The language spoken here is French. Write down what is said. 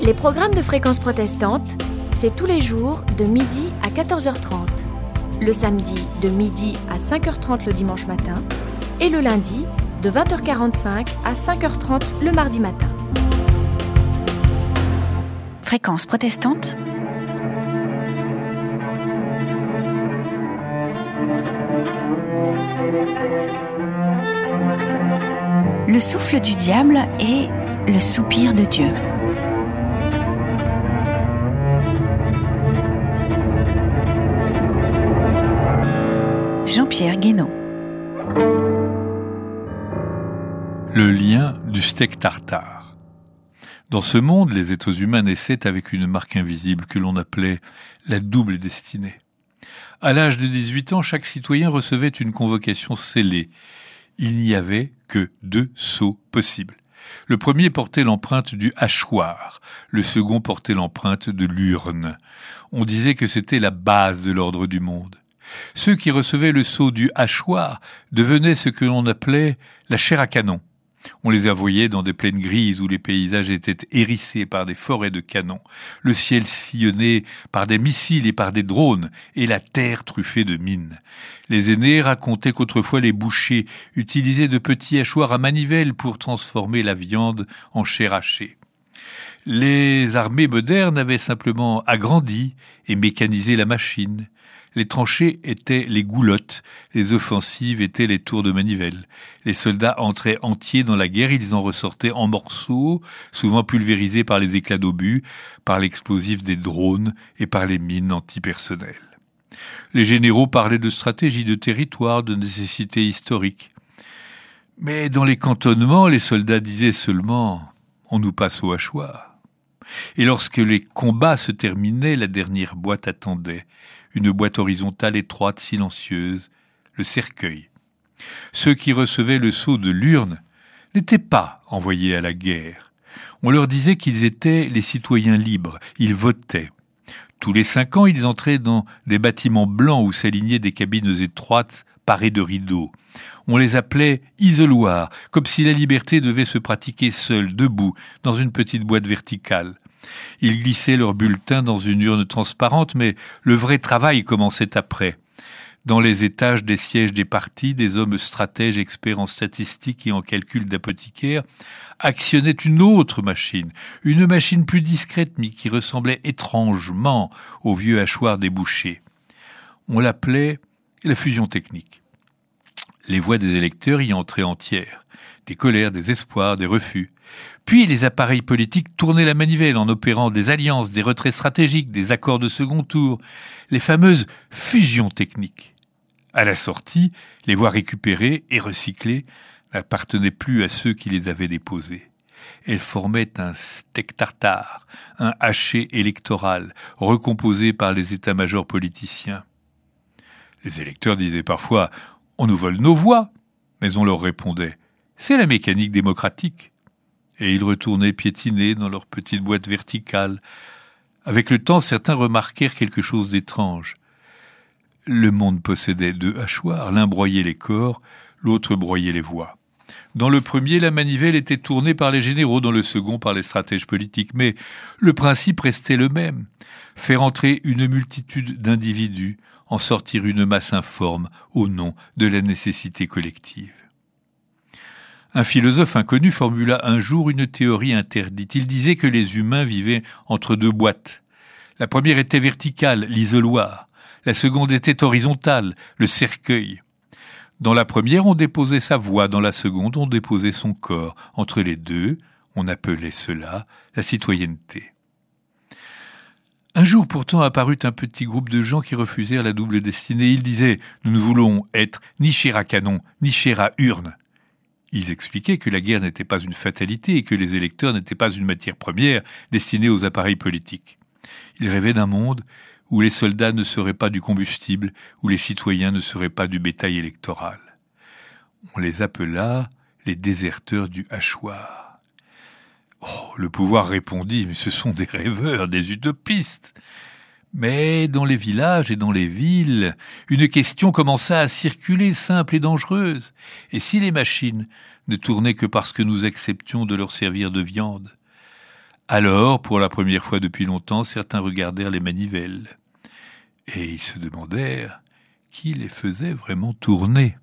Les programmes de Fréquence Protestante, c'est tous les jours de midi à 14h30. Le samedi de midi à 5h30 le dimanche matin et le lundi de 20h45 à 5h30 le mardi matin. Fréquence Protestante. Le souffle du diable et le soupir de Dieu. Jean-Pierre Guénaud. Le lien du steak tartare. Dans ce monde, les êtres humains naissaient avec une marque invisible que l'on appelait la double destinée. À l'âge de 18 ans, chaque citoyen recevait une convocation scellée. Il n'y avait que 2 sceaux possibles. Le premier portait l'empreinte du hachoir, le second portait l'empreinte de l'urne. On disait que c'était la base de l'ordre du monde. Ceux qui recevaient le sceau du hachoir devenaient ce que l'on appelait la chair à canon. On les envoyait dans des plaines grises où les paysages étaient hérissés par des forêts de canons, le ciel sillonné par des missiles et par des drones, et la terre truffée de mines. Les aînés racontaient qu'autrefois les bouchers utilisaient de petits hachoirs à manivelle pour transformer la viande en chair hachée. Les armées modernes avaient simplement agrandi et mécanisé la machine. Les tranchées étaient les goulottes, les offensives étaient les tours de manivelle. Les soldats entraient entiers dans la guerre, ils en ressortaient en morceaux, souvent pulvérisés par les éclats d'obus, par l'explosif des drones et par les mines antipersonnelles. Les généraux parlaient de stratégie de territoire, de nécessité historique. Mais dans les cantonnements, les soldats disaient seulement « on nous passe au hachoir ». Et lorsque les combats se terminaient, la dernière boîte attendait. Une boîte horizontale étroite, silencieuse, le cercueil. Ceux qui recevaient le sceau de l'urne n'étaient pas envoyés à la guerre. On leur disait qu'ils étaient les citoyens libres, ils votaient. Tous les 5 ans, ils entraient dans des bâtiments blancs où s'alignaient des cabines étroites parées de rideaux. On les appelait isoloirs, comme si la liberté devait se pratiquer seule, debout, dans une petite boîte verticale. Ils glissaient leurs bulletins dans une urne transparente, mais le vrai travail commençait après. Dans les étages des sièges des partis, des hommes stratèges experts en statistiques et en calcul d'apothicaires actionnaient une autre machine, une machine plus discrète mais qui ressemblait étrangement au vieux hachoir des bouchers. On l'appelait la fusion technique. Les voix des électeurs y entraient entières, des colères, des espoirs, des refus. Puis les appareils politiques tournaient la manivelle en opérant des alliances, des retraits stratégiques, des accords de second tour, les fameuses fusions techniques. À la sortie, les voix récupérées et recyclées n'appartenaient plus à ceux qui les avaient déposées. Elles formaient un steak tartare, un haché électoral, recomposé par les états-majors politiciens. Les électeurs disaient parfois « on nous vole nos voix », mais on leur répondait « c'est la mécanique démocratique ». Et ils retournaient piétiner dans leur petite boîte verticale. Avec le temps, certains remarquèrent quelque chose d'étrange. Le monde possédait 2 hachoirs, l'un broyait les corps, l'autre broyait les voix. Dans le premier, la manivelle était tournée par les généraux, dans le second par les stratèges politiques, mais le principe restait le même. Faire entrer une multitude d'individus, en sortir une masse informe au nom de la nécessité collective. Un philosophe inconnu formula un jour une théorie interdite. Il disait que les humains vivaient entre 2 boîtes. La première était verticale, l'isoloir. La seconde était horizontale, le cercueil. Dans la première, on déposait sa voix. Dans la seconde, on déposait son corps. Entre les deux, on appelait cela la citoyenneté. Un jour pourtant apparut un petit groupe de gens qui refusèrent la double destinée. Ils disaient « Nous ne voulons être ni chair à canon, ni chair à urne ». Ils expliquaient que la guerre n'était pas une fatalité et que les électeurs n'étaient pas une matière première destinée aux appareils politiques. Ils rêvaient d'un monde où les soldats ne seraient pas du combustible, où les citoyens ne seraient pas du bétail électoral. On les appela les déserteurs du hachoir. Oh, le pouvoir répondit, mais ce sont des rêveurs, des utopistes. Mais dans les villages et dans les villes, une question commença à circuler, simple et dangereuse. Et si les machines ne tournaient que parce que nous acceptions de leur servir de viande ? Alors, pour la première fois depuis longtemps, certains regardèrent les manivelles. Et ils se demandèrent qui les faisait vraiment tourner.